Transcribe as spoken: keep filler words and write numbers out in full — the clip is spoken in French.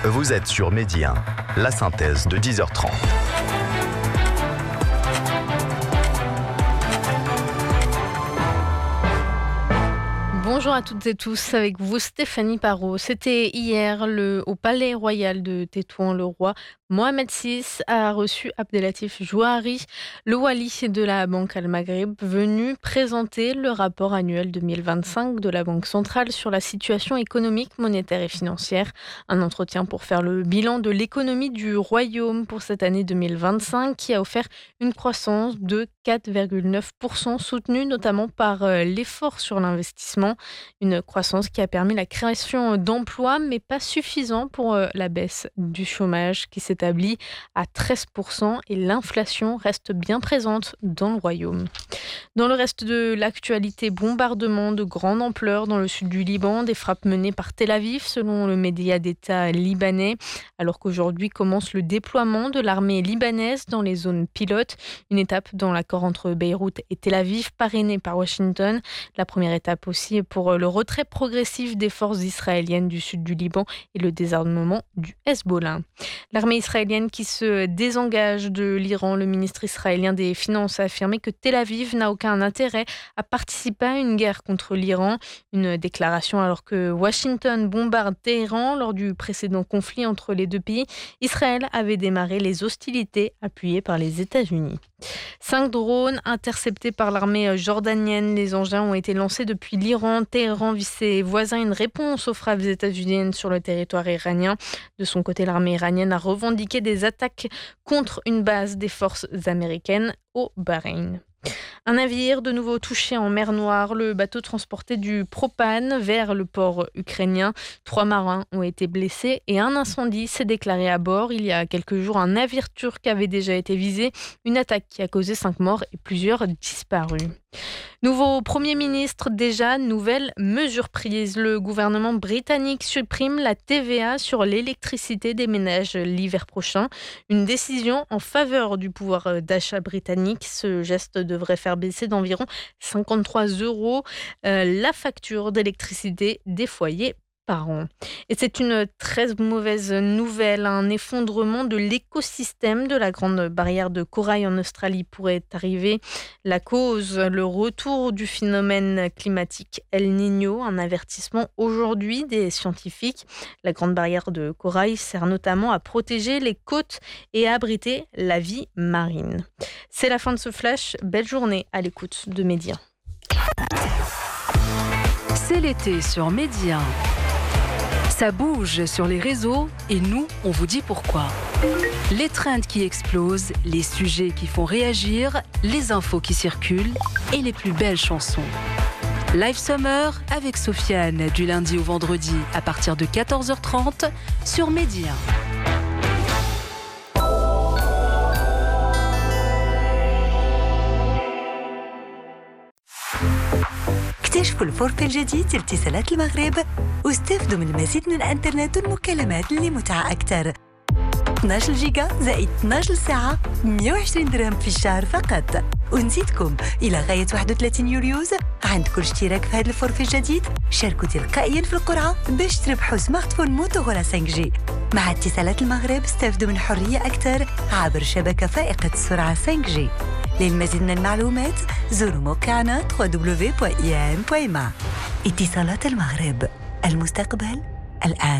Vous êtes sur Medi un, la synthèse de dix heures trente. Bonjour à toutes et tous, avec vous Stéphanie Parot. C'était hier le, au Palais Royal de Tétouan-le-Roi. Mohamed six a reçu Abdelatif Jouari, le wali de la Banque Al-Maghrib, venu présenter le rapport annuel deux mille vingt-cinq de la Banque centrale sur la situation économique, monétaire et financière. Un entretien pour faire le bilan de l'économie du royaume pour cette année deux mille vingt-cinq qui a offert une croissance de quatre virgule neuf pour cent soutenue notamment par l'effort sur l'investissement. Une croissance qui a permis la création d'emplois mais pas suffisant pour la baisse du chômage qui s'établit à treize pour cent et l'inflation reste bien présente dans le royaume. Dans le reste de l'actualité, bombardement de grande ampleur dans le sud du Liban, des frappes menées par Tel Aviv selon le média d'État libanais, alors qu'aujourd'hui commence le déploiement de l'armée libanaise dans les zones pilotes, une étape dans l'accord entre Beyrouth et Tel Aviv parrainée par Washington. La première étape aussi pour le retrait progressif des forces israéliennes du sud du Liban et le désarmement du Hezbollah. L'armée israélienne qui se désengage de l'Iran, le ministre israélien des Finances a affirmé que Tel Aviv n'a aucun intérêt à participer à une guerre contre l'Iran. Une déclaration alors que Washington bombarde Téhéran lors du précédent conflit entre les deux pays. Israël avait démarré les hostilités appuyées par les États-Unis. Cinq drones interceptés par l'armée jordanienne. Les engins ont été lancés depuis l'Iran. Téhéran vit ses voisins une réponse aux frappes états-uniennes sur le territoire iranien. De son côté, l'armée iranienne a revendiqué des attaques contre une base des forces américaines au Bahreïn. Un navire de nouveau touché en mer Noire. Le bateau transportait du propane vers le port ukrainien. Trois marins ont été blessés et un incendie s'est déclaré à bord. Il y a quelques jours, un navire turc avait déjà été visé. Une attaque qui a causé cinq morts et plusieurs disparus. Nouveau Premier ministre, déjà, nouvelle mesure prise. Le gouvernement britannique supprime la T V A sur l'électricité des ménages l'hiver prochain. Une décision en faveur du pouvoir d'achat britannique. Ce geste devrait faire baisser d'environ cinquante-trois euros euh, la facture d'électricité des foyers par an. Et c'est une très mauvaise nouvelle. Un effondrement de l'écosystème de la grande barrière de corail en Australie pourrait arriver. La cause, le retour du phénomène climatique El Niño, un avertissement aujourd'hui des scientifiques. La grande barrière de corail sert notamment à protéger les côtes et à abriter la vie marine. C'est la fin de ce flash. Belle journée à l'écoute de Medi un. C'est l'été sur Medi un. Ça bouge sur les réseaux et nous, on vous dit pourquoi. Les trends qui explosent, les sujets qui font réagir, les infos qui circulent et les plus belles chansons. Live Summer avec Sofiane du lundi au vendredi à partir de quatorze heures trente sur Medi un. اكتشفوا الفورفي الجديد لاتصالات المغرب واستفدوا من المزيد من الانترنت والمكالمات لمتعة أكثر. اثنا عشر جيجا زائد اثنا عشر ساعة مئة وعشرين درهم في الشهر فقط. ونزيدكم إلى غاية واحد وثلاثين يوليوز عند كل اشتراك في هذا الفورفي الجديد شاركوا تلقائيا في القرعة باش تربحوا سمارت فون موتورولا خمسة جي. مع اتصالات المغرب استفدوا من حرية أكثر عبر شبكة فائقة السرعة خمسة جي. للمزيد من المعلومات زوروا موقعنا دبليو دبليو دبليو دوت اي ام دوت ام اتصالات المغرب، المستقبل الآن.